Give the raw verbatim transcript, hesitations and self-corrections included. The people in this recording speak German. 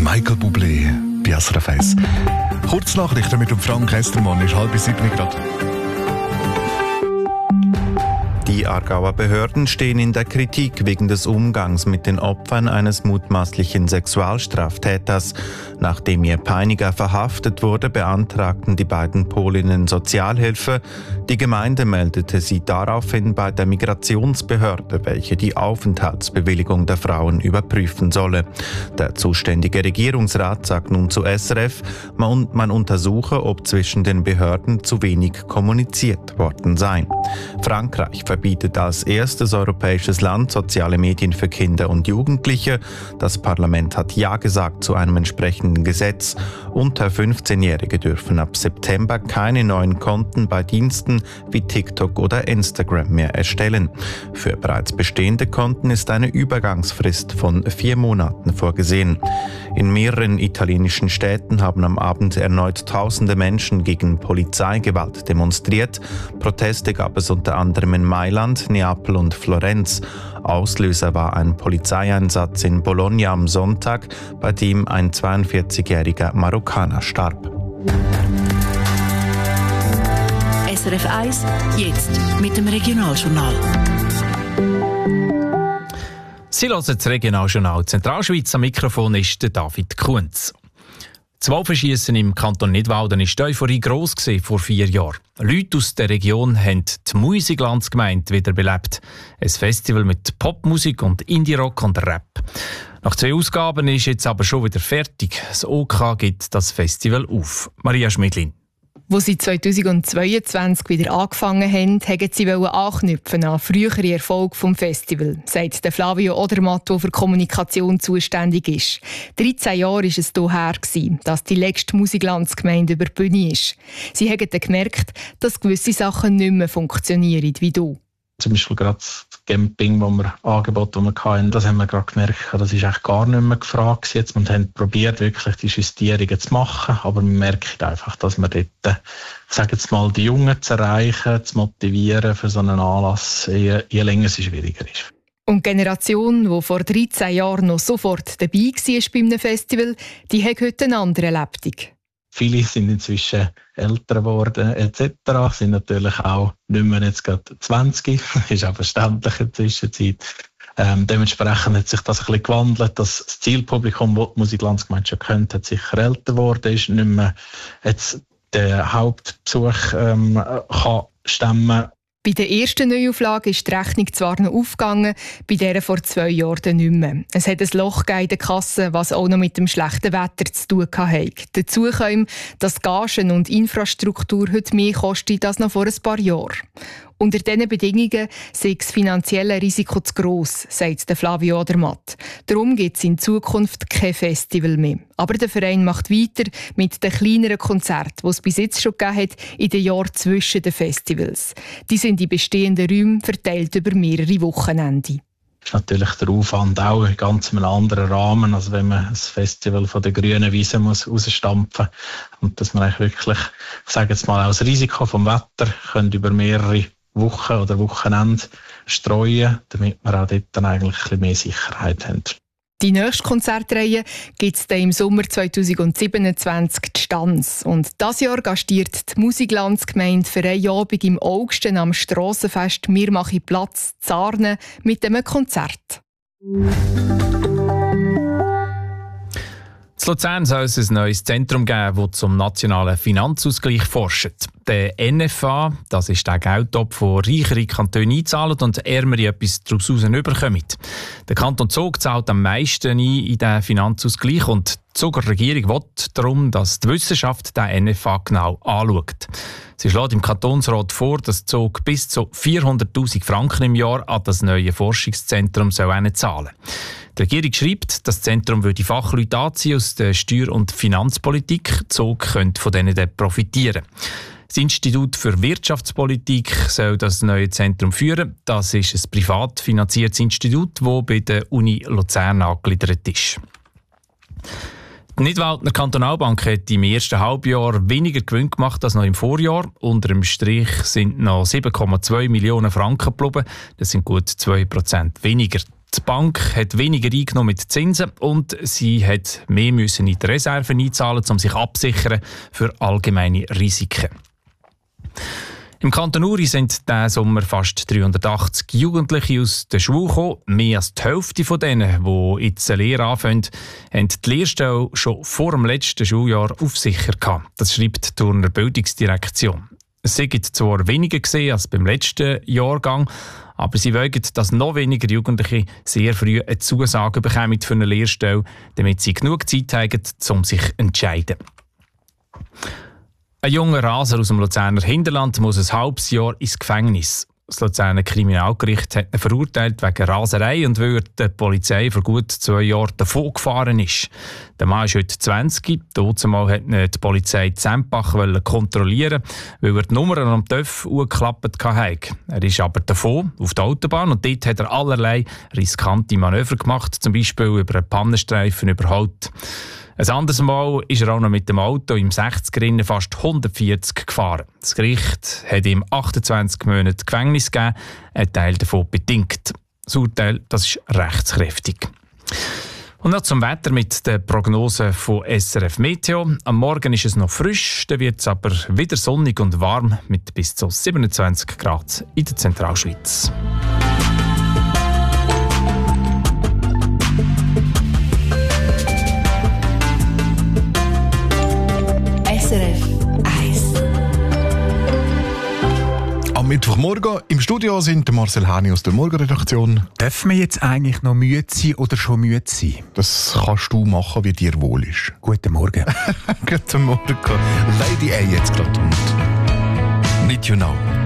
Michael Bublé bei S R F eins. Kurznachrichten mit dem Frank Estermann ist halb sieben Grad. Die Aargauer Behörden stehen in der Kritik wegen des Umgangs mit den Opfern eines mutmaßlichen Sexualstraftäters. Nachdem ihr Peiniger verhaftet wurde, beantragten die beiden Polinnen Sozialhilfe. Die Gemeinde meldete sie daraufhin bei der Migrationsbehörde, welche die Aufenthaltsbewilligung der Frauen überprüfen solle. Der zuständige Regierungsrat sagt nun zu S R F, man, man untersuche, ob zwischen den Behörden zu wenig kommuniziert worden sei. Frankreich verbietet als erstes europäisches Land soziale Medien für Kinder und Jugendliche. Das Parlament hat Ja gesagt zu einem entsprechenden Gesetz. Unter fünfzehnjährige dürfen ab September keine neuen Konten bei Diensten wie TikTok oder Instagram mehr erstellen. Für bereits bestehende Konten ist eine Übergangsfrist von vier Monaten vorgesehen. In mehreren italienischen Städten haben am Abend erneut tausende Menschen gegen Polizeigewalt demonstriert. Proteste gab es unter anderem in Mailand, Neapel und Florenz. Auslöser war ein Polizeieinsatz in Bologna am Sonntag, bei dem ein zweiundvierzigjähriger Marokkaner starb. S R F eins, jetzt mit dem Regionaljournal. Sie hören das Regionaljournal Zentralschweiz. Am Mikrofon ist der David Kunz. Das Wahlverschiessen im Kanton Nidwalden war die Euphorie gross vor vier Jahren. Leute aus der Region haben die Musiklandsgemeinde wiederbelebt. Ein Festival mit Popmusik und Indie-Rock und Rap. Nach zwei Ausgaben ist jetzt aber schon wieder fertig. Das O K gibt das Festival auf. Maria Schmidlin. Wo sie zweitausendzweiundzwanzig wieder angefangen haben, wollten sie anknüpfen an frühere Erfolge des Festivals, sagt der Flavio Odermatt, der für Kommunikation zuständig ist. dreizehn Jahre war es hierher, dass die letzte Musiklandsgemeinde über die Bühne ist. Sie haben dann gemerkt, dass gewisse Sachen nicht mehr funktionieren wie du. Zum Beispiel gerade das Camping, das wir Angebot, das wir hatten, das haben wir gerade gemerkt, das ist eigentlich gar nicht mehr gefragt jetzt. Wir haben probiert, wirklich die Justierungen zu machen, aber man merkt einfach, dass wir dort, ich sage jetzt mal, die Jungen zu erreichen, zu motivieren für so einen Anlass, je, je länger es schwieriger ist. Und die Generation, die vor dreizehn Jahren noch sofort dabei war bei einem Festival, die hat heute eine andere Lebtung. Viele sind inzwischen älter geworden et cetera, sind natürlich auch nicht mehr jetzt gerade zwanzig, ist auch verständlich in der Zwischenzeit. Ähm, dementsprechend hat sich das ein bisschen gewandelt. Das Zielpublikum, das die Musiklandsgemeinde schon kennt, hat sicher älter geworden, ist nicht mehr jetzt der Hauptbesuch ähm, kann stemmen. Bei der ersten Neuauflage ist die Rechnung zwar noch aufgegangen, bei der vor zwei Jahren nicht mehr. Es hat ein Loch in der Kasse, was auch noch mit dem schlechten Wetter zu tun hatte. Dazu kommt, dass Gagen und Infrastruktur heute mehr kosten als noch vor ein paar Jahren. Unter diesen Bedingungen sei das finanzielle Risiko zu gross, sagt Flavio Odermatt. Darum gibt es in Zukunft kein Festival mehr. Aber der Verein macht weiter mit den kleineren Konzerten, die es bis jetzt schon gegeben hat, in den Jahren zwischen den Festivals. Die sind in bestehenden Räumen verteilt über mehrere Wochenende. Ist natürlich der Aufwand auch in ganz einem anderen Rahmen, als wenn man ein Festival von der grünen Wiese muss rausstampfen muss. Und dass man eigentlich wirklich, ich sage jetzt mal, auch das Risiko vom Wetter können über mehrere Wochen oder Wochenende streuen, damit wir auch dort dann eigentlich ein bisschen mehr Sicherheit haben. Die nächste Konzertreihe gibt es im Sommer zweitausendsiebenundzwanzig in Stanz. Und dieses Jahr gastiert die Musiklandsgemeinde für einen Abend im August am Strassenfest «Mir mache Platz» in Sarnen mit einem Konzert. In Luzern soll es ein neues Zentrum geben, das zum nationalen Finanzausgleich forscht. Der N F A, das ist der Geldtopf, den reichere Kantone einzahlen und ärmere etwas daraus herausbekommen. Der Kanton Zug zahlt am meisten ein in diesen Finanzausgleich und die Zuger Regierung will darum, dass die Wissenschaft den N F A genau anschaut. Sie schlägt im Kantonsrat vor, dass Zug bis zu vierhunderttausend Franken im Jahr an das neue Forschungszentrum zahlen soll. Die Regierung schreibt, das Zentrum würde Fachleute anziehen aus der Steuer- und Finanzpolitik. Zug könnte von denen dann profitieren. Das Institut für Wirtschaftspolitik soll das neue Zentrum führen. Das ist ein privat finanziertes Institut, das bei der Uni Luzern angegliedert ist. Die Nidwaldner Kantonalbank hat im ersten Halbjahr weniger Gewinn gemacht als noch im Vorjahr. Unter dem Strich sind noch sieben Komma zwei Millionen Franken geblieben. Das sind gut zwei Prozent weniger. Die Bank hat weniger eingenommen mit Zinsen und sie hat mehr müssen in die Reserven einzahlen, um sich absichern für allgemeine Risiken. Im Kanton Uri sind diesen Sommer fast dreihundertachtzig Jugendliche aus der Schule gekommen. Mehr als die Hälfte von denen, die jetzt eine Lehre anfangen, haben die Lehrstelle schon vor dem letzten Schuljahr auf sicher gehabt. Das schreibt die Turner Bildungsdirektion. Es sind zwar weniger gesehen als beim letzten Jahrgang, aber sie wollen, dass noch weniger Jugendliche sehr früh eine Zusage bekommen für eine Lehrstelle, damit sie genug Zeit haben, um sich zu entscheiden. Ein junger Raser aus dem Luzerner Hinterland muss ein halbes Jahr ins Gefängnis. Das Luzerner Kriminalgericht hat ihn verurteilt wegen Raserei und weil er der Polizei vor gut zwei Jahren davon gefahren ist. Der Mann ist heute zwanzig. Dazumal hat ihn die Polizei in Sempach kontrollieren, weil er die Nummern am T Ö F angeklappt hatte. Er ist aber davon auf der Autobahn und dort hat er allerlei riskante Manöver gemacht, zum Beispiel über einen Pannenstreifen überholt. Ein anderes Mal ist er auch noch mit dem Auto im sechziger fast hundertvierzig gefahren. Das Gericht hat ihm achtundzwanzig Monate Gefängnis gegeben, ein Teil davon bedingt. Das Urteil das ist rechtskräftig. Und noch zum Wetter mit der Prognose von S R F Meteo. Am Morgen ist es noch frisch, dann wird es aber wieder sonnig und warm mit bis zu siebenundzwanzig Grad in der Zentralschweiz. S R F eins. Am Mittwochmorgen im Studio sind Marcel Hani aus der Morgenredaktion. Dürfen wir jetzt eigentlich noch müde sein oder schon müde sein? Das kannst du machen, wie dir wohl ist. Guten Morgen. Guten Morgen. Lady A jetzt gerade und Need You Now.